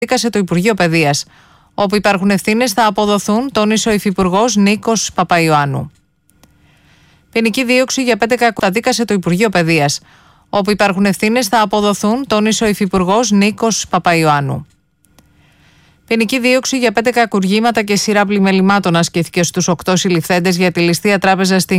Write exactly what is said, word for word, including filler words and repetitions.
Καταδίκασε το Υπουργείο Παιδείας. Όπου υπάρχουν ευθύνες θα αποδοθούν, τόνισε ο Υφυπουργός Νίκος Παπαϊωάννου. Ποινική δίωξη για πέντε κακουργήματα καταδίκασε το Υπουργείο Παιδείας. Όπου υπάρχουν ευθύνες θα αποδοθούν, τόνισε ο Υφυπουργός Νίκος Παπαϊωάννου. Ποινική δίωξη για πέντε κακουργήματα και σειρά πλημελημάτων ασκήθηκε στους οκτώ συλληφθέντες για τη ληστεία τράπεζα στην